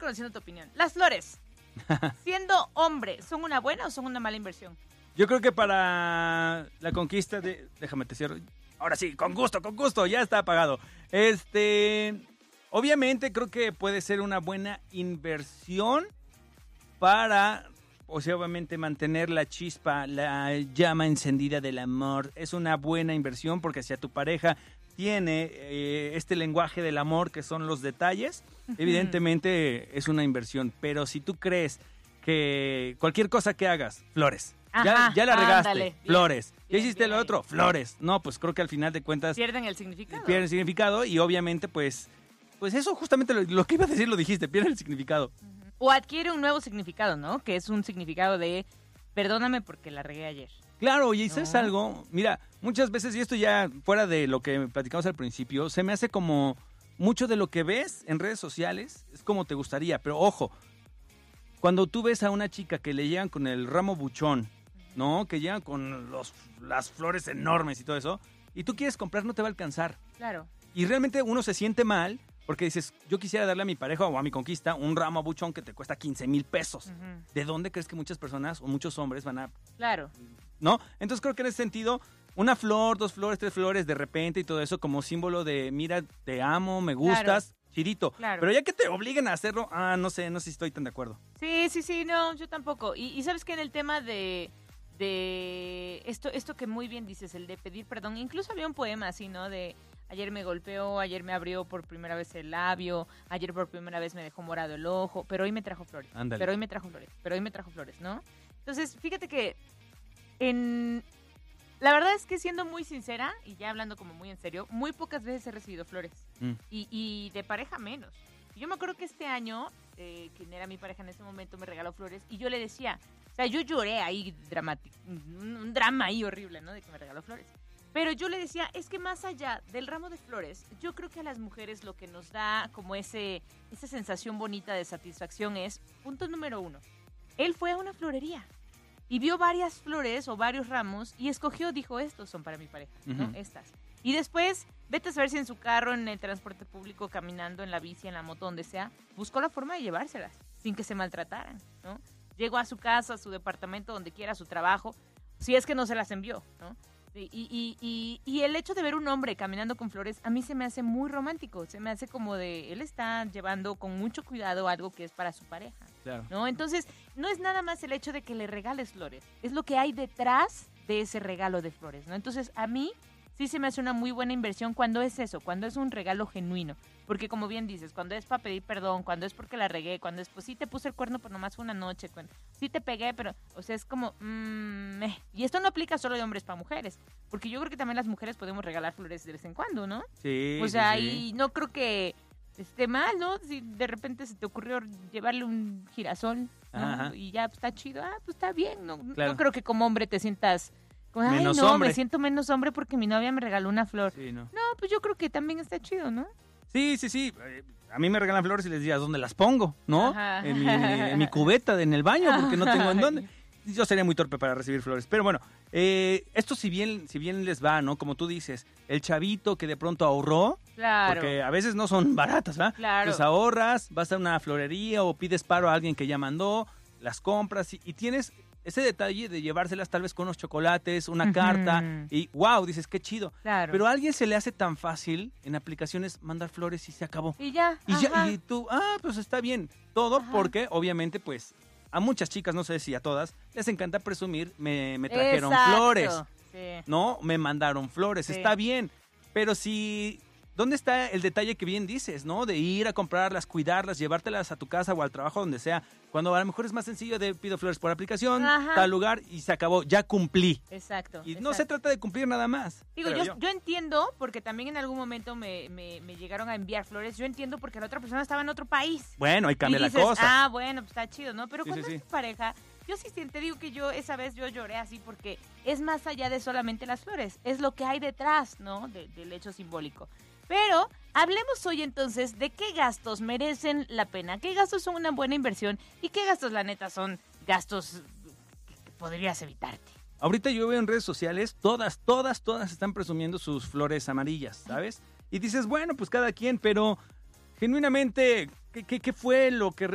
conociendo tu opinión. Las flores, siendo hombre, ¿son una buena o son una mala inversión? Yo creo que para la conquista de... Déjame te cierro. Ahora sí, con gusto, ya está apagado. Obviamente creo que puede ser una buena inversión para, o sea, obviamente mantener la chispa, la llama encendida del amor. Es una buena inversión porque si a tu pareja tiene este lenguaje del amor que son los detalles, evidentemente es una inversión. Pero si tú crees que cualquier cosa que hagas, flores. Ajá, ya la regaste, ándale, flores. bien, ¿Ya hiciste bien lo ahí. otro? Flores. No, pues creo que al final de cuentas ¿Pierden el significado? pierde el significado y obviamente pues eso justamente lo que iba a decir lo dijiste, pierde el significado. O adquiere un nuevo significado, ¿no? Que es un significado de perdóname porque la regué ayer. Claro, y ¿sabes No. algo? Mira, muchas veces, y esto ya fuera de lo que platicamos al principio, se me hace como mucho de lo que ves en redes sociales, es como te gustaría, pero ojo, cuando tú ves a una chica que le llegan con el ramo buchón, ¿no? Que llegan con las flores enormes y todo eso, y tú quieres comprar, no te va a alcanzar. Claro. Y realmente uno se siente mal porque dices, yo quisiera darle a mi pareja o a mi conquista un ramo buchón que te cuesta 15,000 pesos. Ujú. ¿De dónde crees que muchas personas o muchos hombres van a...? Claro. ¿No? Entonces creo que en ese sentido, una flor, 2 flores, 3 flores de repente y todo eso como símbolo de, mira, te amo, me gustas, chidito. Claro. Pero ya que te obliguen a hacerlo, no sé si estoy tan de acuerdo. Sí, no, yo tampoco. Y sabes que en el tema de esto que muy bien dices, el de pedir perdón, incluso había un poema así, ¿no? De ayer me golpeó, ayer me abrió por primera vez el labio, ayer por primera vez me dejó morado el ojo, pero hoy me trajo flores. Ándale. Pero hoy me trajo flores, pero hoy me trajo flores, ¿no? Entonces, fíjate que la verdad es que siendo muy sincera, y ya hablando como muy en serio, muy pocas veces he recibido flores. Y de pareja menos. Y yo me acuerdo que este año, quien era mi pareja en ese momento, me regaló flores y yo le decía, o sea, yo lloré ahí dramático, un drama ahí horrible, ¿no? De que me regaló flores. Pero yo le decía, es que más allá del ramo de flores, yo creo que a las mujeres lo que nos da como esa sensación bonita de satisfacción es, punto número 1, él fue a una florería y vio varias flores o varios ramos y escogió, dijo, estos son para mi pareja, ¿no? Ujú. Estas. Y después, vete a saber si en su carro, en el transporte público, caminando, en la bici, en la moto, donde sea, buscó la forma de llevárselas, sin que se maltrataran, ¿no? Llegó a su casa, a su departamento, donde quiera, a su trabajo, si es que no se las envió, ¿no? Y el hecho de ver un hombre caminando con flores, a mí se me hace muy romántico, se me hace como de, él está llevando con mucho cuidado algo que es para su pareja, Claro. ¿no? Entonces, no es nada más el hecho de que le regales flores, es lo que hay detrás de ese regalo de flores, ¿no? Entonces, a mí sí se me hace una muy buena inversión cuando es eso, cuando es un regalo genuino. Porque como bien dices, cuando es para pedir perdón, cuando es porque la regué, cuando es, pues sí te puse el cuerno, pero nomás fue una noche, sí te pegué, pero, o sea, es como, Y esto no aplica solo de hombres para mujeres, porque yo creo que también las mujeres podemos regalar flores de vez en cuando, ¿no? Sí, O sea, sí, sí. y no creo que esté mal, ¿no? Si de repente se te ocurrió llevarle un girasol, ¿no? Ajá. Y ya pues, está chido, pues está bien, ¿no? Claro. No creo que como hombre te sientas como, ay, Menos no, hombre. me siento menos hombre porque mi novia me regaló una flor. Sí, ¿no? No, pues yo creo que también está chido, ¿no? Sí. A mí me regalan flores y les diría, ¿dónde las pongo? ¿no? Ajá. En mi cubeta en el baño, porque no tengo en Ay. dónde. Yo sería muy torpe para recibir flores. Pero bueno, esto si bien les va, ¿no? Como tú dices, el chavito que de pronto ahorró, Claro. porque a veces no son baratas, ¿verdad? Claro. Entonces ahorras, vas a una florería o pides paro a alguien que ya mandó, las compras y tienes ese detalle de llevárselas tal vez con unos chocolates, una carta y wow, dices, qué chido. Claro. Pero a alguien se le hace tan fácil en aplicaciones mandar flores y se acabó. Y ya. Y tú, pues está bien. Todo porque, obviamente, pues, a muchas chicas, no sé si a todas, les encanta presumir, me trajeron Exacto. flores, Sí. ¿no? Me mandaron flores, Sí. está bien. Pero si, ¿dónde está el detalle que bien dices, no? De ir a comprarlas, cuidarlas, llevártelas a tu casa o al trabajo, donde sea. Cuando a lo mejor es más sencillo de pido flores por aplicación, Ajá. tal lugar y se acabó, ya cumplí. Exacto. Y no se trata de cumplir nada más. Digo, creo yo entiendo, porque también en algún momento me llegaron a enviar flores. Yo entiendo porque la otra persona estaba en otro país. Bueno, ahí cambia y la dices, cosa. bueno, pues está chido, ¿no? Pero Sí, cuando sí, es sí. tu pareja, yo sí te digo que esa vez yo lloré así porque es más allá de solamente las flores. Es lo que hay detrás, ¿no? Del hecho simbólico. Pero hablemos hoy entonces de qué gastos merecen la pena, qué gastos son una buena inversión y qué gastos, la neta, son gastos que podrías evitarte. Ahorita yo veo en redes sociales, todas están presumiendo sus flores amarillas, ¿sabes? Y dices, bueno, pues cada quien, pero genuinamente, ¿qué fue lo que